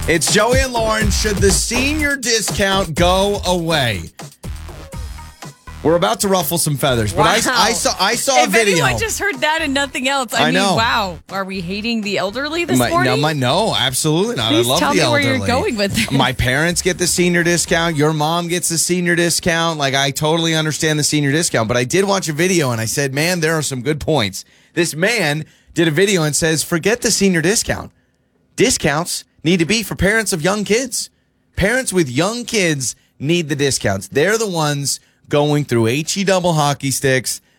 It's Joey and Lauren. Should the senior discount go away? We're about to ruffle some feathers, but I saw a video. If anyone just heard that and nothing else, I mean, know. Wow. Are we hating the elderly this morning? No, absolutely not. Please I love tell the me elderly. where you're going with this. My parents get the senior discount. Your mom gets the senior discount. Like, I totally understand the senior discount, but I did watch a video and I said, man, there are some good points. This man did a video and says, forget the senior discount. Discounts need to be for parents of young kids. Parents with young kids need the discounts. They're the ones going through HE double hockey sticks.